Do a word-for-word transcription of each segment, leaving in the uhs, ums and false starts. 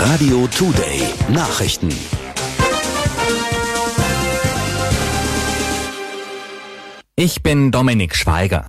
Radio Today Nachrichten. Ich bin Dominik Schweiger.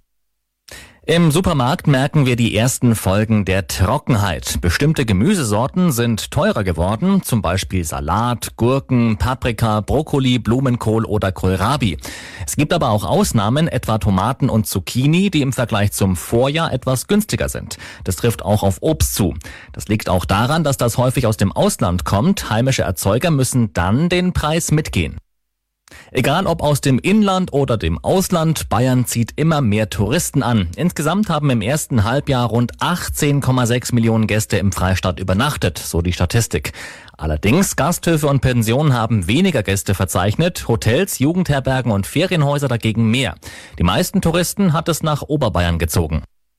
Im Supermarkt merken wir die ersten Folgen der Trockenheit. Bestimmte Gemüsesorten sind teurer geworden, zum Beispiel Salat, Gurken, Paprika, Brokkoli, Blumenkohl oder Kohlrabi. Es gibt aber auch Ausnahmen, etwa Tomaten und Zucchini, die im Vergleich zum Vorjahr etwas günstiger sind. Das trifft auch auf Obst zu. Das liegt auch daran, dass das häufig aus dem Ausland kommt. Heimische Erzeuger müssen dann den Preis mitgehen. Egal ob aus dem Inland oder dem Ausland, Bayern zieht immer mehr Touristen an. Insgesamt haben im ersten Halbjahr rund achtzehn Komma sechs Millionen Gäste im Freistaat übernachtet, so die Statistik. Allerdings, Gasthöfe und Pensionen haben weniger Gäste verzeichnet, Hotels, Jugendherbergen und Ferienhäuser dagegen mehr. Die meisten Touristen hat es nach Oberbayern gezogen.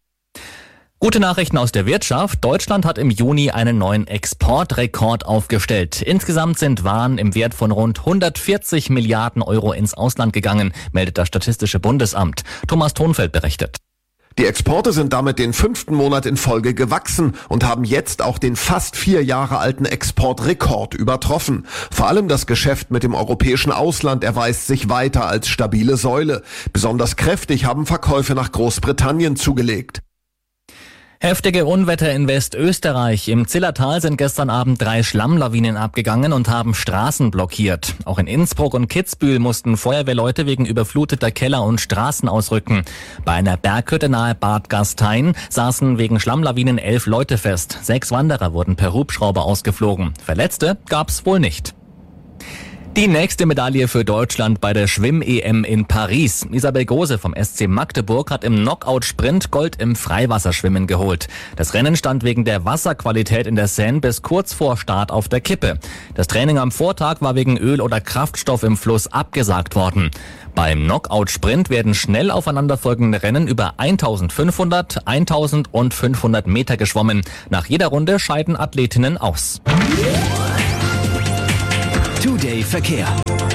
Gute Nachrichten aus der Wirtschaft. Deutschland hat im Juni einen neuen Exportrekord aufgestellt. Insgesamt sind Waren im Wert von rund hundertvierzig Milliarden Euro ins Ausland gegangen, meldet das Statistische Bundesamt. Thomas Thonfeld berichtet. Die Exporte sind damit den fünften Monat in Folge gewachsen und haben jetzt auch den fast vier Jahre alten Exportrekord übertroffen. Vor allem das Geschäft mit dem europäischen Ausland erweist sich weiter als stabile Säule. Besonders kräftig haben Verkäufe nach Großbritannien zugelegt. Heftige Unwetter in Westösterreich. Im Zillertal sind gestern Abend drei Schlammlawinen abgegangen und haben Straßen blockiert. Auch in Innsbruck und Kitzbühel mussten Feuerwehrleute wegen überfluteter Keller und Straßen ausrücken. Bei einer Berghütte nahe Bad Gastein saßen wegen Schlammlawinen elf Leute fest. Sechs Wanderer wurden per Hubschrauber ausgeflogen. Verletzte gab's wohl nicht. Die nächste Medaille für Deutschland bei der Schwimm-E M in Paris. Isabel Gose vom S C Magdeburg hat im Knockout-Sprint Gold im Freiwasserschwimmen geholt. Das Rennen stand wegen der Wasserqualität in der Seine bis kurz vor Start auf der Kippe. Das Training am Vortag war wegen Öl oder Kraftstoff im Fluss abgesagt worden. Beim Knockout-Sprint werden schnell aufeinanderfolgende Rennen über eintausendfünfhundert, eintausend und fünfhundert Meter geschwommen. Nach jeder Runde scheiden Athletinnen aus. Today Verkehr.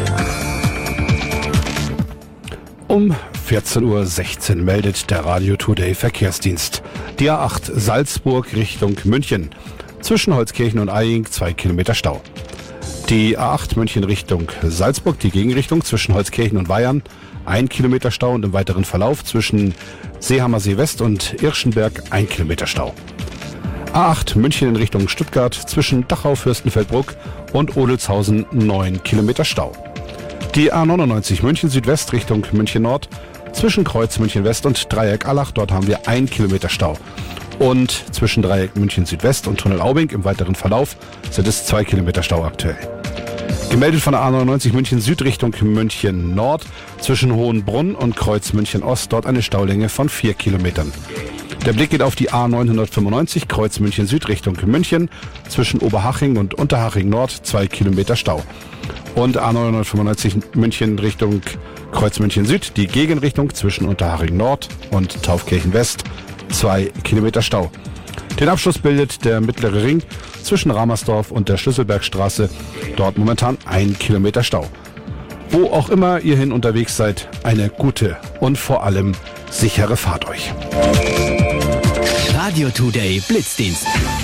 Um vierzehn Uhr sechzehn meldet der Radio Today Verkehrsdienst. Die A acht Salzburg Richtung München. Zwischen Holzkirchen und Eying zwei Kilometer Stau. Die A acht München Richtung Salzburg, die Gegenrichtung zwischen Holzkirchen und Weyern. Ein Kilometer Stau und im weiteren Verlauf zwischen Seehammersee West und Irschenberg ein Kilometer Stau. A acht München in Richtung Stuttgart zwischen Dachau, Fürstenfeldbruck und Odelshausen neun Kilometer Stau. Die A neunundneunzig München Südwest Richtung München Nord zwischen Kreuz München West und Dreieck Allach, dort haben wir ein Kilometer Stau. Und zwischen Dreieck München Südwest und Tunnel Aubing im weiteren Verlauf sind es zwei Kilometer Stau aktuell. Gemeldet von der A neunundneunzig München Süd Richtung München Nord zwischen Hohenbrunn und Kreuz München Ost, dort eine Staulänge von vier Kilometern. Der Blick geht auf die A neunhundertfünfundneunzig Kreuz München Süd Richtung München zwischen Oberhaching und Unterhaching Nord zwei Kilometer Stau. Und A neunhundertfünfundneunzig München Richtung Kreuz München Süd, die Gegenrichtung zwischen Unterhaching Nord und Taufkirchen West zwei Kilometer Stau. Den Abschluss bildet der mittlere Ring zwischen Ramersdorf und der Schlüsselbergstraße, dort momentan ein Kilometer Stau. Wo auch immer ihr hin unterwegs seid, eine gute und vor allem sichere Fahrt euch. Radio Today Blitzdienst.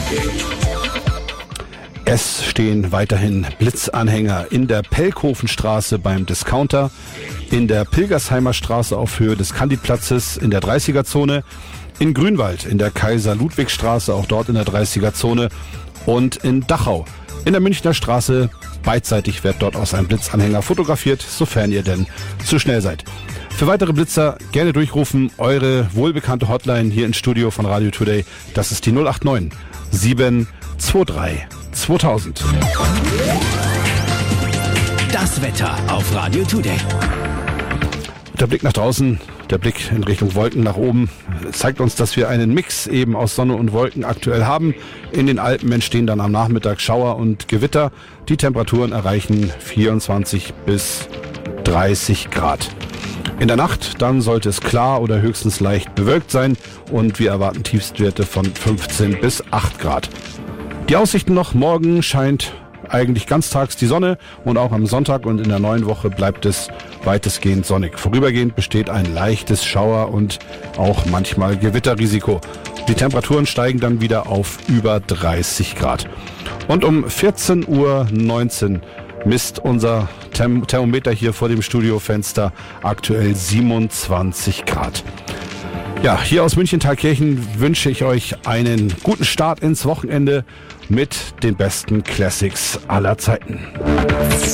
Es stehen weiterhin Blitzanhänger in der Pelkhofenstraße beim Discounter, in der Pilgersheimer Straße auf Höhe des Candidplatzes in der dreißiger-Zone, in Grünwald in der Kaiser-Ludwig-Straße, auch dort in der dreißiger-Zone und in Dachau in der Münchner Straße. Beidseitig wird dort aus einem Blitzanhänger fotografiert, sofern ihr denn zu schnell seid. Für weitere Blitzer gerne durchrufen, eure wohlbekannte Hotline hier ins Studio von Radio Today. Das ist die null acht neun sieben zwei drei zweitausend. Das Wetter auf Radio Today. Der Blick nach draußen, der Blick in Richtung Wolken nach oben zeigt uns, dass wir einen Mix eben aus Sonne und Wolken aktuell haben. In den Alpen entstehen dann am Nachmittag Schauer und Gewitter. Die Temperaturen erreichen vierundzwanzig bis dreißig Grad. In der Nacht dann sollte es klar oder höchstens leicht bewölkt sein und wir erwarten Tiefstwerte von fünfzehn bis acht Grad. Die Aussichten noch: morgen scheint eigentlich ganztags die Sonne und auch am Sonntag und in der neuen Woche bleibt es weitestgehend sonnig. Vorübergehend besteht ein leichtes Schauer- und auch manchmal Gewitterrisiko. Die Temperaturen steigen dann wieder auf über dreißig Grad. Und um vierzehn Uhr neunzehn misst unser Therm- Thermometer hier vor dem Studiofenster aktuell siebenundzwanzig Grad. Ja, hier aus München-Thalkirchen wünsche ich euch einen guten Start ins Wochenende mit den besten Classics aller Zeiten.